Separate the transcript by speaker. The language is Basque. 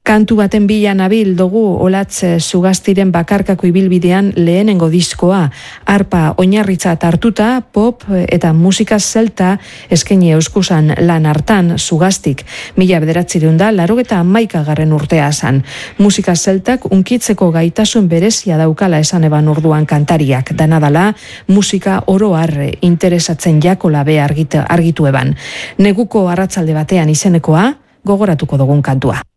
Speaker 1: Kantu baten bila nabil dugu Olatz Sugastiren bakarkako ibilbidean lehenengo diskoa, arpa oinarritzat hartuta, pop eta musika zelta eskaini euskusan lan hartan Sugastik, 1981 urtea zan. Musika zeltak unkitzeko gaitasun berezia daukala esan eban orduan kantariak, danadala musika oro har interesatzen jakola be argitu eban. Neguko arratsalde batean izenekoa, gogoratuko dugun kantua.